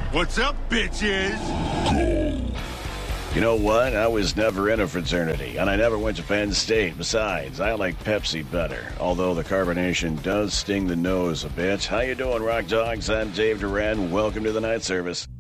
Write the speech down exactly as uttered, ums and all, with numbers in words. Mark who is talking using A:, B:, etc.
A: What's up, bitches?
B: You know what? I was never in a fraternity, and I never went to Penn State. Besides, I like Pepsi better, although the carbonation does sting the nose a bit. How you doing, Rock Dogs? I'm Dave Duran. Welcome to the night service.